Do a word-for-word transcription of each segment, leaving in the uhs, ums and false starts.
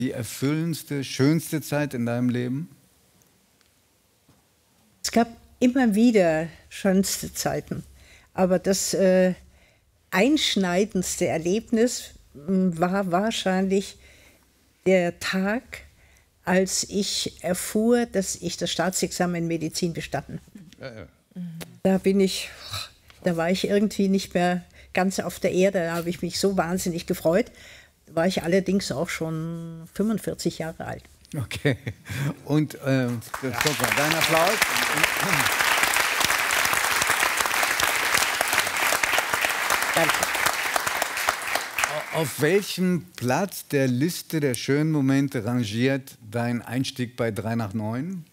die erfüllendste, schönste Zeit in deinem Leben? Es gab immer wieder schönste Zeiten, aber das äh, einschneidendste Erlebnis mh, war wahrscheinlich der Tag, als ich erfuhr, dass ich das Staatsexamen in Medizin bestanden habe. Ja, ja. Da bin ich, da war ich irgendwie nicht mehr ganz auf der Erde, da habe ich mich so wahnsinnig gefreut. Da war ich allerdings auch schon fünfundvierzig Jahre alt. Okay, und äh, guck mal, dein Applaus. Danke. Auf welchem Platz der Liste der schönen Momente rangiert dein Einstieg bei drei nach neun?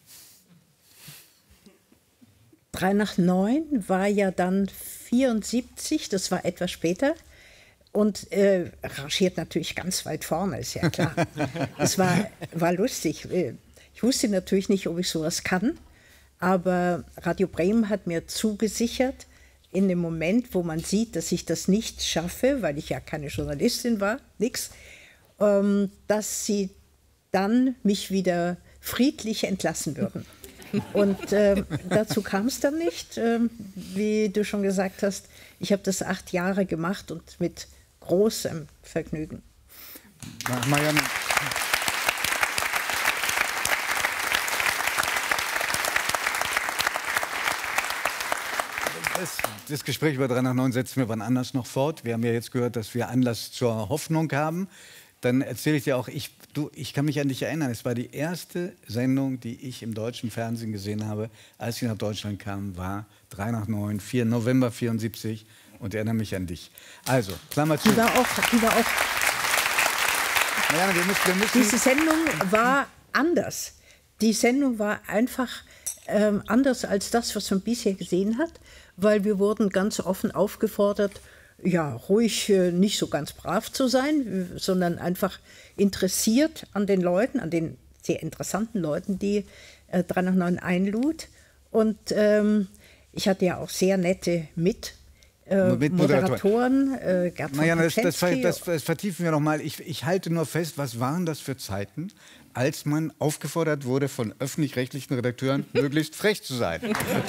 drei nach neun war ja dann vierundsiebzig, das war etwas später. Und äh, rangiert natürlich ganz weit vorne, ist ja klar. Es war, war lustig. Ich wusste natürlich nicht, ob ich sowas kann, aber Radio Bremen hat mir zugesichert, in dem Moment, wo man sieht, dass ich das nicht schaffe, weil ich ja keine Journalistin war, nix, ähm, dass sie dann mich wieder friedlich entlassen würden. Und äh, dazu kam es dann nicht, äh, wie du schon gesagt hast. Ich habe das acht Jahre gemacht und mit großem Vergnügen. Marianne. Das, das Gespräch über drei nach neun setzen wir wann anders noch fort. Wir haben ja jetzt gehört, dass wir Anlass zur Hoffnung haben. Dann erzähle ich dir auch, ich, du, ich kann mich an dich erinnern, es war die erste Sendung, die ich im deutschen Fernsehen gesehen habe, als ich nach Deutschland kam, war drei nach neun, vier November vierundsiebzig. Und erinnere mich an dich. Also, Klammer zu. Die war auch, die war auch Marianne, wir müssen, wir müssen diese Sendung war anders. Die Sendung war einfach ähm, anders als das, was man bisher gesehen hat, weil wir wurden ganz offen aufgefordert, ja, ruhig äh, nicht so ganz brav zu sein, sondern einfach interessiert an den Leuten, an den sehr interessanten Leuten, die äh, drei nach neun einlud. Und ähm, ich hatte ja auch sehr nette Mit- Äh, Moderatoren, äh, Gerd von Marianne, das, das, das, das vertiefen wir noch mal. Ich, ich halte nur fest, was waren das für Zeiten, als man aufgefordert wurde von öffentlich-rechtlichen Redakteuren, möglichst frech zu sein.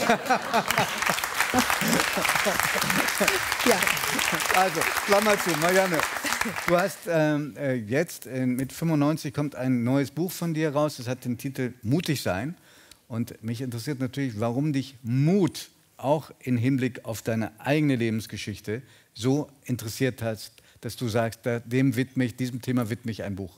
Ja. Also, Klammer zu, Marianne. Du hast ähm, äh, jetzt, äh, mit fünfundneunzig kommt ein neues Buch von dir raus. Das hat den Titel Mutig sein. Und mich interessiert natürlich, warum dich Mut auch im Hinblick auf deine eigene Lebensgeschichte so interessiert hast, dass du sagst, dem widme ich, diesem Thema widme ich ein Buch?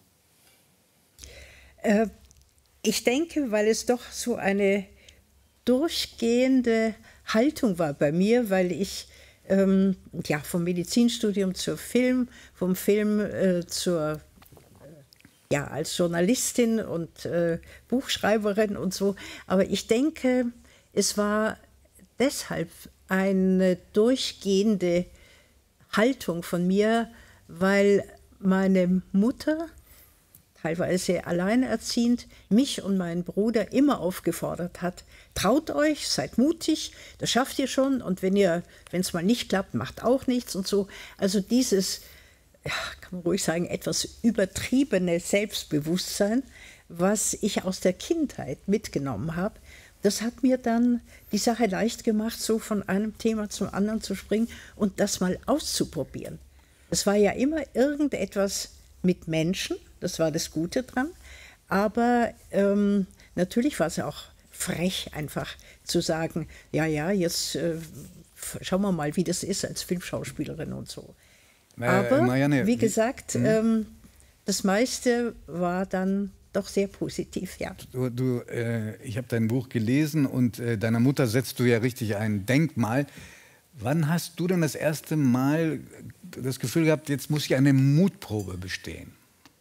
Äh, ich denke, weil es doch so eine durchgehende Haltung war bei mir, weil ich ähm, ja, vom Medizinstudium zur Film, vom Film äh, zur, äh, ja, als Journalistin und äh, Buchschreiberin und so. Aber ich denke, es war deshalb eine durchgehende Haltung von mir, weil meine Mutter, teilweise alleinerziehend, mich und meinen Bruder immer aufgefordert hat, traut euch, seid mutig, das schafft ihr schon und wenn ihr, wenn es mal nicht klappt, macht auch nichts und so. Also dieses, ja, kann man ruhig sagen, etwas übertriebene Selbstbewusstsein, was ich aus der Kindheit mitgenommen habe, das hat mir dann die Sache leicht gemacht, so von einem Thema zum anderen zu springen und das mal auszuprobieren. Es war ja immer irgendetwas mit Menschen, das war das Gute dran, aber ähm, natürlich war es auch frech, einfach zu sagen, ja, ja, jetzt äh, schauen wir mal, wie das ist als Filmschauspielerin und so. Äh, aber, Marianne, wie gesagt, wie, ähm, das meiste war dann doch sehr positiv, ja. Du, du, äh, ich habe dein Buch gelesen und äh, deiner Mutter setzt du ja richtig ein Denkmal. Wann hast du denn das erste Mal das Gefühl gehabt, jetzt muss ich eine Mutprobe bestehen?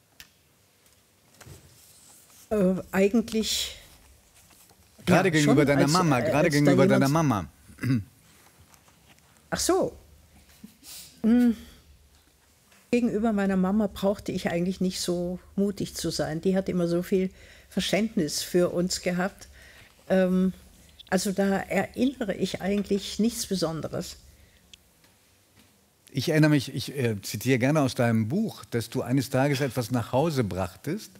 Äh, eigentlich... Gerade ja, gegenüber schon, deiner als, Mama, äh, gerade als gegenüber da deiner jemand... Mama. Ach so. Hm. Gegenüber meiner Mama brauchte ich eigentlich nicht so mutig zu sein. Die hat immer so viel Verständnis für uns gehabt. Ähm, also da erinnere ich eigentlich nichts Besonderes. Ich erinnere mich, ich äh, zitiere gerne aus deinem Buch, dass du eines Tages etwas nach Hause brachtest